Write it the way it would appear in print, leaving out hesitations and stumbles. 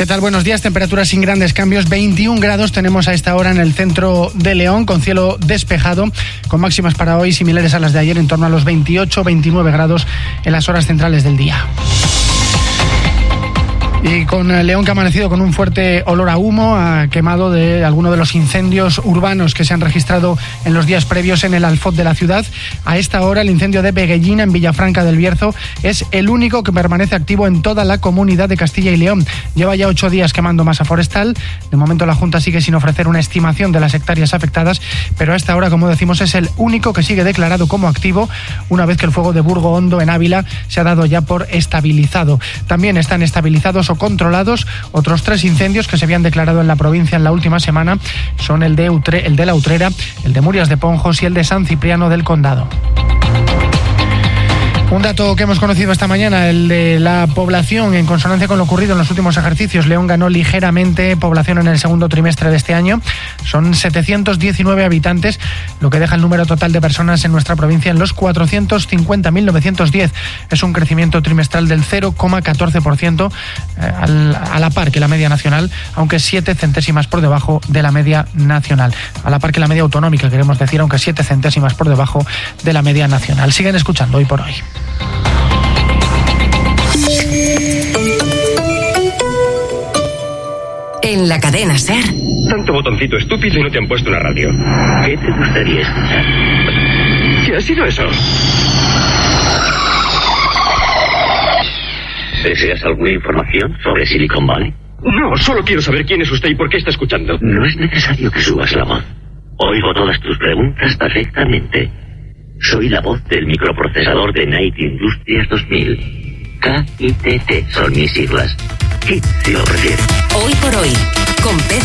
¿Qué tal? Buenos días. Temperaturas sin grandes cambios. 21 grados tenemos a esta hora en el centro de León, con cielo despejado, con máximas para hoy similares a las de ayer, en torno a los 28-29 grados en las horas centrales del día. Y con León, que ha amanecido con un fuerte olor a humo, a quemado de alguno de los incendios urbanos que se han registrado en los días previos en el Alfoz de la ciudad. A esta hora, el incendio de Beguellina, en Villafranca del Bierzo, es el único que permanece activo en toda la comunidad de Castilla y León. Lleva ya 8 días quemando masa forestal. De momento, la Junta sigue sin ofrecer una estimación de las hectáreas afectadas, pero a esta hora, como decimos, es el único que sigue declarado como activo, una vez que el fuego de Burgo Hondo, en Ávila, se ha dado ya por estabilizado. También están estabilizados o controlados otros 3 incendios que se habían declarado en la provincia en la última semana. Son el de la Utrera, el de Murias de Ponjos y el de San Cipriano del Condado. Un dato que hemos conocido esta mañana, el de la población, en consonancia con lo ocurrido en los últimos ejercicios. León ganó ligeramente población en el segundo trimestre de este año. Son 719 habitantes, lo que deja el número total de personas en nuestra provincia en los 450.910. Es un crecimiento trimestral del 0,14%, a la par que la media nacional, aunque 7 centésimas por debajo de la media nacional. A la par que la media autonómica, queremos decir, aunque 7 centésimas por debajo de la media nacional. Siguen escuchando Hoy por Hoy. En la cadena SER. Tanto botoncito estúpido y no te han puesto una radio. ¿Qué te gustaría escuchar? ¿Qué ha sido eso? ¿Deseas alguna información sobre Silicon Valley? No, solo quiero saber quién es usted y por qué está escuchando. No es necesario que subas la voz. Oigo todas tus preguntas perfectamente. Soy la voz del microprocesador de Night Industries 2000. KITT son mis siglas. KIT, si lo prefieres. Hoy por